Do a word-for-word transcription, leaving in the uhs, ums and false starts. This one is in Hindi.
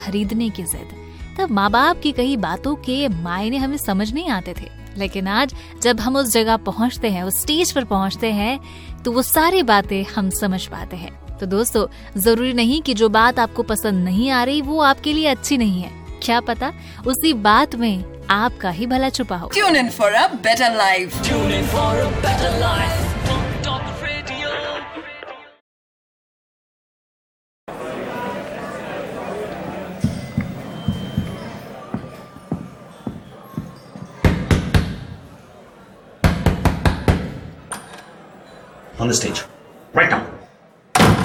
खरीदने की जिद। तब माँ बाप की कही बातों के मायने हमें समझ नहीं आते थे, लेकिन आज जब हम उस जगह पहुँचते हैं, उस स्टेज पर पहुँचते हैं, तो वो सारी बातें हम समझ पाते हैं। तो दोस्तों, जरूरी नहीं कि जो बात आपको पसंद नहीं आ रही वो आपके लिए अच्छी नहीं है। क्या पता उसी बात में आपका ही भला छुपा हो। Tune in for a better life. Tune in for a better life. Top Radio. On the stage, right now.